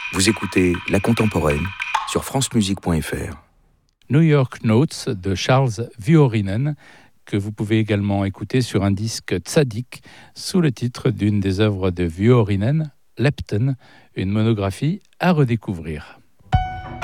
Vous écoutez La Contemporaine sur francemusique.fr. New York Notes de Charles Vuorinen, que vous pouvez également écouter sur un disque Tzadik sous le titre d'une des œuvres de Vuorinen, Lepton, une monographie à redécouvrir.